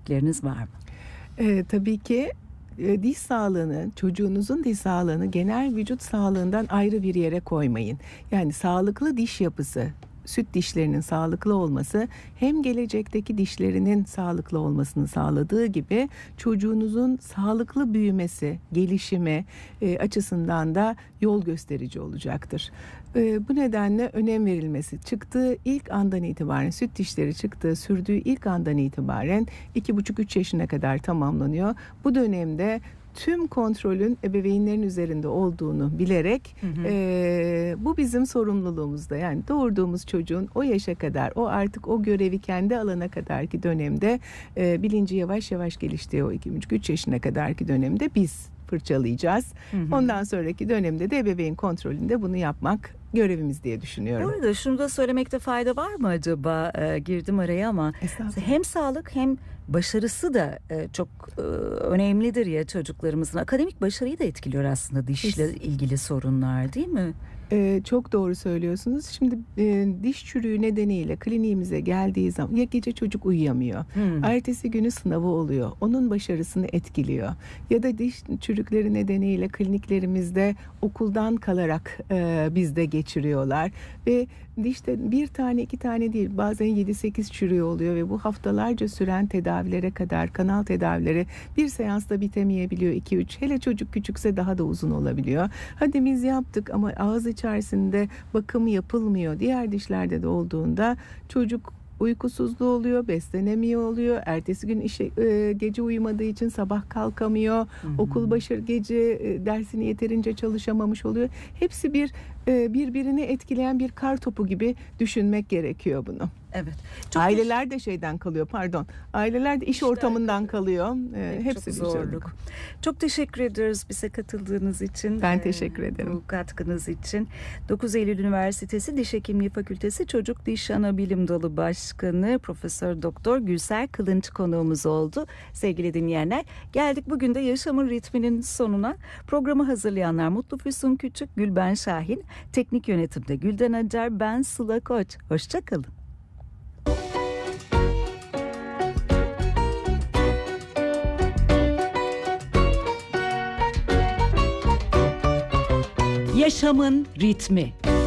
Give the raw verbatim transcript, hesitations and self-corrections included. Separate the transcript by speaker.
Speaker 1: önerileriniz var mı?
Speaker 2: Ee, tabii ki e, diş sağlığını, çocuğunuzun diş sağlığını genel vücut sağlığından ayrı bir yere koymayın. Yani sağlıklı diş yapısı, süt dişlerinin sağlıklı olması hem gelecekteki dişlerinin sağlıklı olmasını sağladığı gibi çocuğunuzun sağlıklı büyümesi, gelişimi e, açısından da yol gösterici olacaktır. E, bu nedenle önem verilmesi, çıktığı ilk andan itibaren, süt dişleri çıktığı, sürdüğü ilk andan itibaren iki buçuk üç yaşına kadar tamamlanıyor. Bu dönemde tüm kontrolün ebeveynlerin üzerinde olduğunu bilerek hı hı. E, bu bizim sorumluluğumuzda. Yani doğurduğumuz çocuğun o yaşa kadar, o artık o görevi kendi alana kadarki dönemde e, bilinci yavaş yavaş geliştiği o iki buçuk üç yaşına kadarki dönemde biz fırçalayacağız. Hı hı. Ondan sonraki dönemde de ebeveyn kontrolünde bunu yapmak görevimiz diye düşünüyorum.
Speaker 1: Bu arada şunu da söylemekte fayda var mı acaba? Ee, girdim araya ama hem sağlık hem başarısı da e, çok e, önemlidir ya çocuklarımızın. Akademik başarıyı da etkiliyor aslında dişle ilgili sorunlar, değil mi?
Speaker 2: Ee, çok doğru söylüyorsunuz. Şimdi e, diş çürüğü nedeniyle kliniğimize geldiği zaman ya gece çocuk uyuyamıyor. Hmm. Ertesi günü sınavı oluyor. Onun başarısını etkiliyor. Ya da diş çürükleri nedeniyle kliniklerimizde okuldan kalarak e, bizde geçiriyorlar. Ve dişte bir tane iki tane değil, bazen yedi sekiz çürüğü oluyor ve bu haftalarca süren tedavilere kadar, kanal tedavileri bir seansta bitemeyebiliyor, iki üç. Hele çocuk küçükse daha da uzun olabiliyor. Hadi biz yaptık ama ağız içerisinde bakım yapılmıyor. Diğer dişlerde de olduğunda çocuk uykusuzluğu oluyor, beslenemiyor oluyor. Ertesi gün işe e, gece uyumadığı için sabah kalkamıyor. Hı hı. Okul başı gece e, dersini yeterince çalışamamış oluyor. Hepsi bir e, birbirini etkileyen bir kar topu gibi düşünmek gerekiyor bunu.
Speaker 1: Evet.
Speaker 2: Çok Aileler de şeyden kalıyor, pardon. Aileler de iş İşler ortamından kalıyor. Ee, hepsi
Speaker 1: çok zorluk. Çok teşekkür ediyoruz bize katıldığınız için.
Speaker 2: Ben teşekkür ederim.
Speaker 1: Bu katkınız için. dokuz Eylül Üniversitesi Diş Hekimliği Fakültesi Çocuk Diş Anabilim Dalı Başkanı Profesör Doktor Gülser Kılınç konuğumuz oldu. Sevgili dinleyenler, geldik bugün de Yaşamın Ritminin sonuna. Programı hazırlayanlar Mutlu Füsun Küçük, Gülben Şahin, teknik yönetimde Gülden Acar, ben Sıla Koç. Hoşça kalın. Yaşamın ritmi.